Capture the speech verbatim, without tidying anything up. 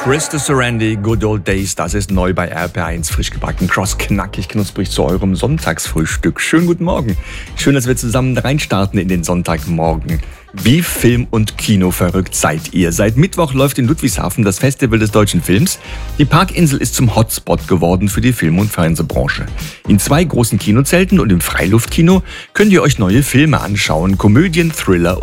Krista Sorandi, Good Old Days, das ist neu bei R P R eins, frisch gebacken, cross, knackig, knusprig zu eurem Sonntagsfrühstück. Schönen guten Morgen. Schön, dass wir zusammen reinstarten in den Sonntagmorgen. Wie Film- und Kino verrückt seid ihr? Seit Mittwoch läuft in Ludwigshafen das Festival des deutschen Films. Die Parkinsel ist zum Hotspot geworden für die Film- und Fernsehbranche. In zwei großen Kinozelten und im Freiluftkino könnt ihr euch neue Filme anschauen, Komödien, Thriller